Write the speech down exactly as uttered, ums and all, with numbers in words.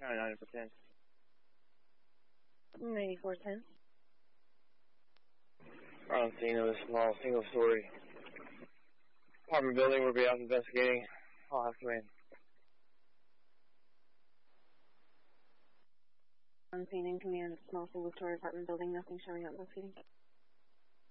nine for ten. ninety-four ten. On scene of a small single-story apartment building. We'll be out investigating. I'll have to in. On scene in command, small single-story apartment building, nothing showing up, investigating.